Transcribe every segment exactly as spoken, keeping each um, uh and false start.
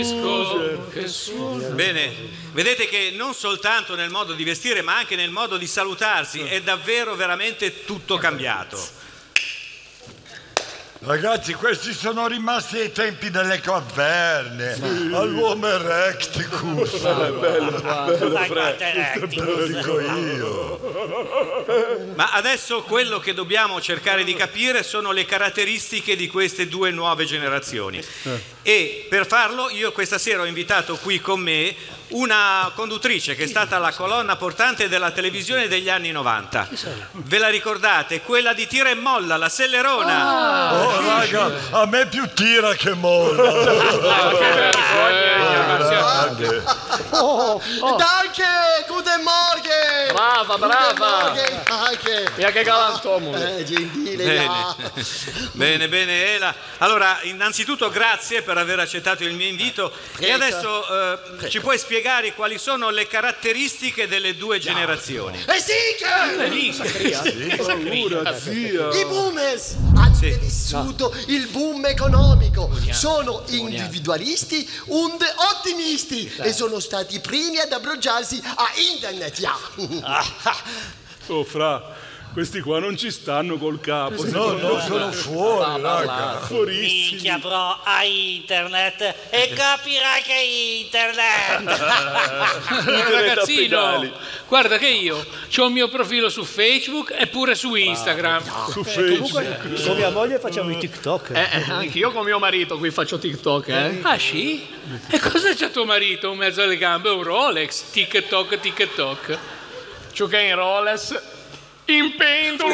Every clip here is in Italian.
Che suono. Bene, vedete che non soltanto nel modo di vestire ma anche nel modo di salutarsi è davvero veramente tutto cambiato. Ragazzi, questi sono rimasti ai tempi delle caverne, sì. All'uomo erecticus. Bello, bello, bello, bello, dico io. Ma adesso quello che dobbiamo cercare di capire sono le caratteristiche di queste due nuove generazioni. E per farlo io questa sera ho invitato qui con me una conduttrice che è stata la colonna portante della televisione degli anni novanta. Ve la ricordate? Quella di Tira e Molla, la Sellerona. Ah, oh, raga, a me più tira che molla. Oh, oh. Danke, guten Morgen. Brava, brava. Danke. Ja, che galantomo. Eh, gentile. Bene. Ja. Bene, bene, Ela. Allora, innanzitutto grazie per aver accettato il mio invito. Prego. E adesso eh, ci puoi spiegare quali sono le caratteristiche delle due generazioni? E sì che Sì. i boomers hanno Sì. vissuto il boom economico, sono individualisti und ottimisti e sono stati i primi ad abbracciarsi a internet. Ja. Oh, fra, questi qua non ci stanno col capo. No, no, sono fuori, raga. Fuorissimi. Minchia bro, a internet e capirai che è internet. Ragazzino, guarda che io ho il mio profilo su Facebook e pure su Instagram. Su Facebook. Con mia moglie facciamo i TikTok. Eh, eh, anch'io con mio marito qui faccio TikTok, eh. Ah sì? E cosa c'ha tuo marito? Un mezzo alle gambe, un Rolex? TikTok, TikTok. Ciò che è in Rolex, in pendolo.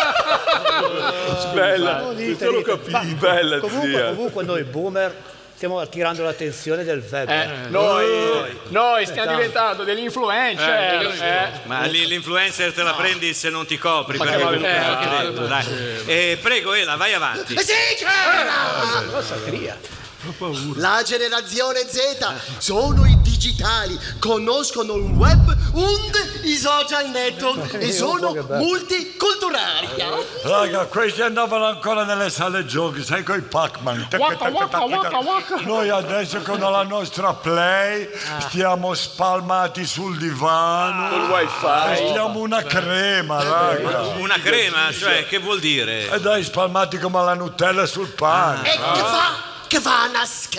Bella, No, dite, questo lo dite. capì, Ma bella comunque, zia. comunque noi boomer stiamo attirando l'attenzione del web. Eh, noi, noi stiamo diventando degli influencer. Eh, eh. Ma lì l'influencer te la prendi se non ti copri. Ma perché che va comunque bene, fa che freddo, va dai. Eh, prego, Ela, vai avanti. E sì che la generazione Z sono i digitali, conoscono il web und i social network e sono multiculturali. Raga, questi andavano ancora nelle sale giochi, sai, coi Pac-Man. Waka, waka, waka, waka. Noi adesso con la nostra Play stiamo spalmati sul divano. Col wifi. Stiamo una crema, raga. Una crema, cioè, che vuol dire? E dai, spalmati come la Nutella sul pane. E che fa? Che fa una schema?